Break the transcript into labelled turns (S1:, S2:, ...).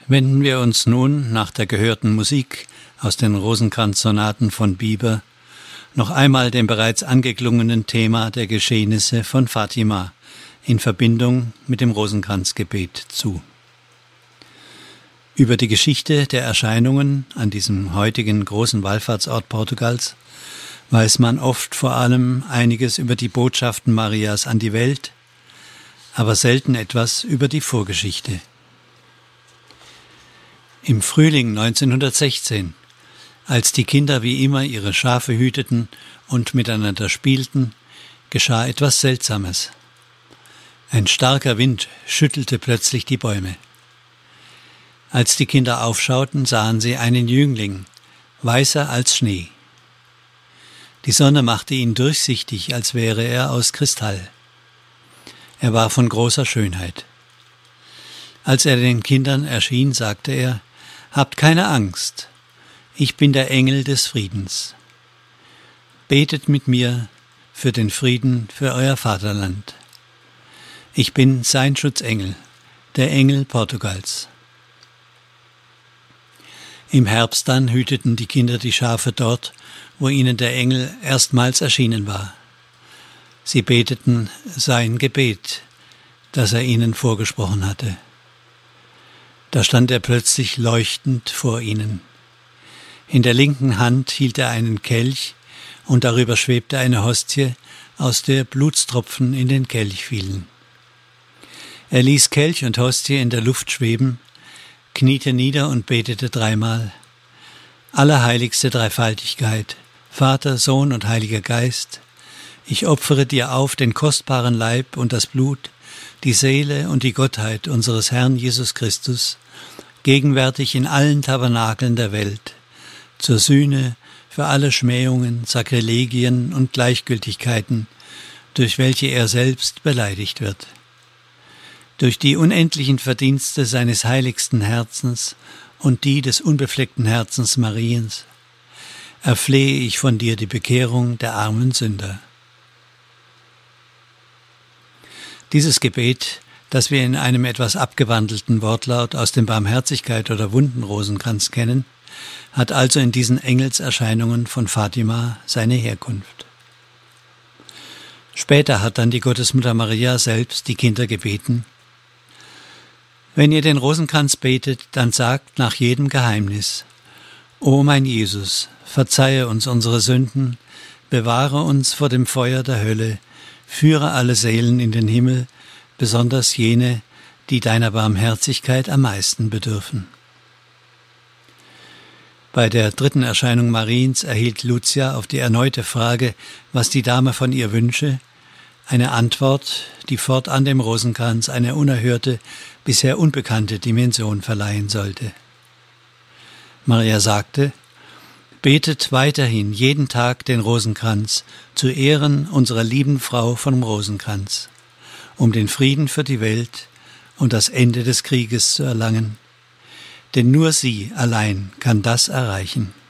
S1: Wenden wir uns nun nach der gehörten Musik aus den Rosenkranz-Sonaten von Bieber noch einmal dem bereits angeklungenen Thema der Geschehnisse von Fatima in Verbindung mit dem Rosenkranzgebet zu. Über die Geschichte der Erscheinungen an diesem heutigen großen Wallfahrtsort Portugals weiß man oft vor allem einiges über die Botschaften Marias an die Welt, aber selten etwas über die Vorgeschichte. Im Frühling 1916, als die Kinder wie immer ihre Schafe hüteten und miteinander spielten, geschah etwas Seltsames. Ein starker Wind schüttelte plötzlich die Bäume. Als die Kinder aufschauten, sahen sie einen Jüngling, weißer als Schnee. Die Sonne machte ihn durchsichtig, als wäre er aus Kristall. Er war von großer Schönheit. Als er den Kindern erschien, sagte er: »Habt keine Angst, ich bin der Engel des Friedens. Betet mit mir für den Frieden für euer Vaterland. Ich bin sein Schutzengel, der Engel Portugals.« Im Herbst dann hüteten die Kinder die Schafe dort, wo ihnen der Engel erstmals erschienen war. Sie beteten sein Gebet, das er ihnen vorgesprochen hatte. Da stand er plötzlich leuchtend vor ihnen. In der linken Hand hielt er einen Kelch und darüber schwebte eine Hostie, aus der Blutstropfen in den Kelch fielen. Er ließ Kelch und Hostie in der Luft schweben, kniete nieder und betete dreimal: Allerheiligste Dreifaltigkeit, Vater, Sohn und Heiliger Geist, ich opfere dir auf den kostbaren Leib und das Blut, die Seele und die Gottheit unseres Herrn Jesus Christus, gegenwärtig in allen Tabernakeln der Welt, zur Sühne für alle Schmähungen, Sakrilegien und Gleichgültigkeiten, durch welche er selbst beleidigt wird. Durch die unendlichen Verdienste seines heiligsten Herzens und die des unbefleckten Herzens Mariens erflehe ich von dir die Bekehrung der armen Sünder. Dieses Gebet, das wir in einem etwas abgewandelten Wortlaut aus dem Barmherzigkeit- oder Wundenrosenkranz kennen, hat also in diesen Engelserscheinungen von Fatima seine Herkunft. Später hat dann die Gottesmutter Maria selbst die Kinder gebeten: Wenn ihr den Rosenkranz betet, dann sagt nach jedem Geheimnis: O mein Jesus, verzeihe uns unsere Sünden, bewahre uns vor dem Feuer der Hölle, führe alle Seelen in den Himmel, besonders jene, die deiner Barmherzigkeit am meisten bedürfen. Bei der dritten Erscheinung Mariens erhielt Lucia auf die erneute Frage, was die Dame von ihr wünsche, eine Antwort, die fortan dem Rosenkranz eine unerhörte, bisher unbekannte Dimension verleihen sollte. Maria sagte: Betet weiterhin jeden Tag den Rosenkranz zu Ehren unserer lieben Frau vom Rosenkranz, um den Frieden für die Welt und das Ende des Krieges zu erlangen, denn nur sie allein kann das erreichen.